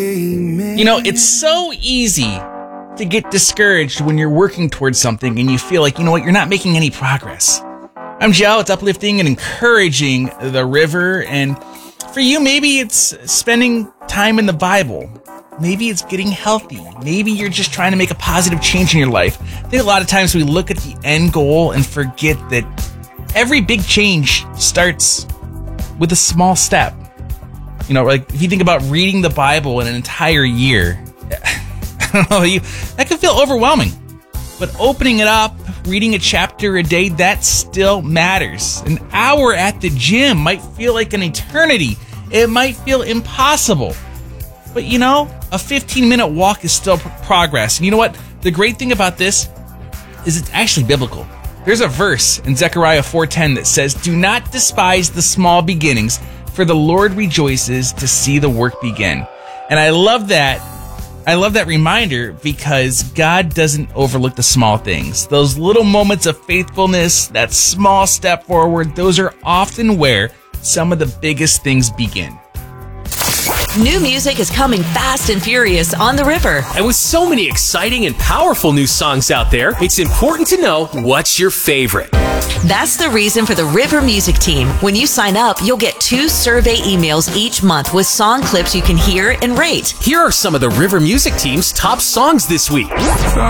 You know, it's so easy to get discouraged when you're working towards something and you feel like, you know what, you're not making any progress. I'm Joe. It's uplifting and encouraging the river. And for you, maybe it's spending time in the Bible. Maybe it's getting healthy. Maybe you're just trying to make a positive change in your life. I think a lot of times we look at the end goal and forget that every big change starts with a small step. You know, like if you think about reading the Bible in an entire year, I don't know, that can feel overwhelming. But opening it up, reading a chapter a day, that still matters. An hour at the gym might feel like an eternity. It might feel impossible. But you know, a 15-minute walk is still progress. And you know what? The great thing about this is it's actually biblical. There's a verse in Zechariah 4:10 that says, "Do not despise the small beginnings, for the Lord rejoices to see the work begin." And I love that. I love that reminder because God doesn't overlook the small things. Those little moments of faithfulness, that small step forward, those are often where some of the biggest things begin. New music is coming fast and furious on the river. And with so many exciting and powerful new songs out there, it's important to know what's your favorite. That's the reason for the River Music Team. When you sign up, you'll get 2 survey emails each month with song clips you can hear and rate. Here are some of the River Music Team's top songs this week.